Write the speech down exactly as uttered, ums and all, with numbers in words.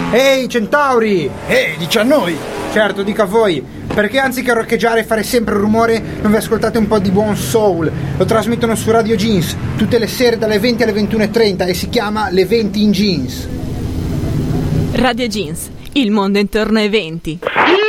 Ehi centauri! Ehi, dici a noi! Certo, dica a voi, perché anziché roccheggiare e fare sempre rumore non vi ascoltate un po' di buon soul? Lo trasmettono su Radio Jeans tutte le sere dalle venti alle ventuno e trenta e si chiama Le venti in Jeans. Radio Jeans, il mondo intorno ai venti.